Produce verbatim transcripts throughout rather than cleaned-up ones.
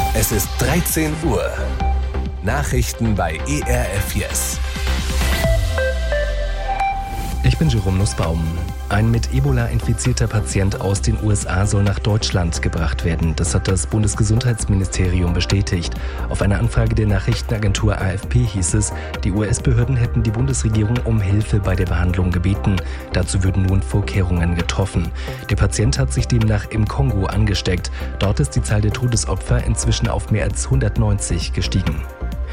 Es ist dreizehn Uhr. Nachrichten bei E R F Yes. Ich bin Jerome Nussbaum. Ein mit Ebola infizierter Patient aus den U S A soll nach Deutschland gebracht werden. Das hat das Bundesgesundheitsministerium bestätigt. Auf eine Anfrage der Nachrichtenagentur A F P hieß es, die U S-Behörden hätten die Bundesregierung um Hilfe bei der Behandlung gebeten. Dazu würden nun Vorkehrungen getroffen. Der Patient hat sich demnach im Kongo angesteckt. Dort ist die Zahl der Todesopfer inzwischen auf mehr als hundertneunzig gestiegen.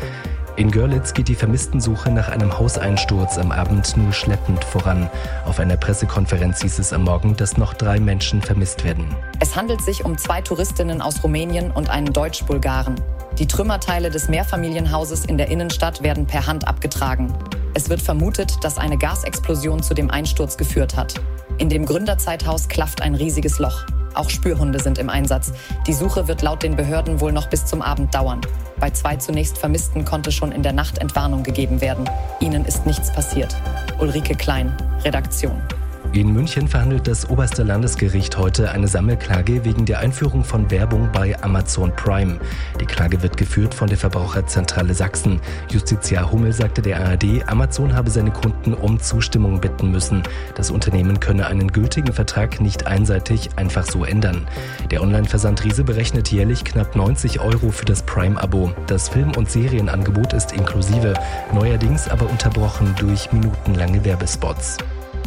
In Görlitz geht die Vermisstensuche nach einem Hauseinsturz am Abend nur schleppend voran. Auf einer Pressekonferenz hieß es am Morgen, dass noch drei Menschen vermisst werden. Es handelt sich um zwei Touristinnen aus Rumänien und einen Deutsch-Bulgaren. Die Trümmerteile des Mehrfamilienhauses in der Innenstadt werden per Hand abgetragen. Es wird vermutet, dass eine Gasexplosion zu dem Einsturz geführt hat. In dem Gründerzeithaus klafft ein riesiges Loch. Auch Spürhunde sind im Einsatz. Die Suche wird laut den Behörden wohl noch bis zum Abend dauern. Bei zwei zunächst Vermissten konnte schon in der Nacht Entwarnung gegeben werden. Ihnen ist nichts passiert. Ulrike Klein, Redaktion. In München verhandelt das oberste Landesgericht heute eine Sammelklage wegen der Einführung von Werbung bei Amazon Prime. Die Klage wird geführt von der Verbraucherzentrale Sachsen. Justiziar Hummel sagte der A R D, Amazon habe seine Kunden um Zustimmung bitten müssen. Das Unternehmen könne einen gültigen Vertrag nicht einseitig einfach so ändern. Der Online-Versandriese berechnet jährlich knapp neunzig Euro für das Prime-Abo. Das Film- und Serienangebot ist inklusive, neuerdings aber unterbrochen durch minutenlange Werbespots.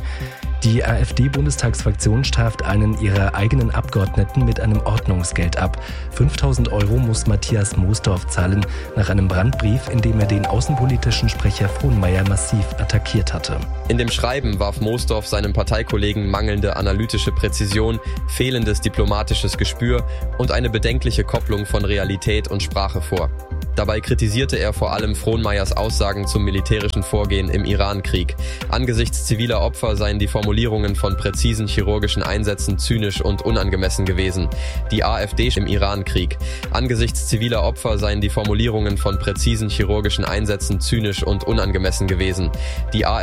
Die AfD-Bundestagsfraktion straft einen ihrer eigenen Abgeordneten mit einem Ordnungsgeld ab. fünftausend Euro muss Matthias Moosdorf zahlen, nach einem Brandbrief, in dem er den außenpolitischen Sprecher Frohnmaier massiv attackiert hatte. In dem Schreiben warf Moosdorf seinem Parteikollegen mangelnde analytische Präzision, fehlendes diplomatisches Gespür und eine bedenkliche Kopplung von Realität und Sprache vor. Dabei kritisierte er vor allem Frohnmaiers Aussagen zum militärischen Vorgehen im Irankrieg. Angesichts ziviler Opfer seien die Formulierungen von präzisen chirurgischen Einsätzen zynisch und unangemessen gewesen. Die AfD im Irankrieg. Angesichts ziviler Opfer seien die Formulierungen von präzisen chirurgischen Einsätzen zynisch und unangemessen gewesen. Die AfD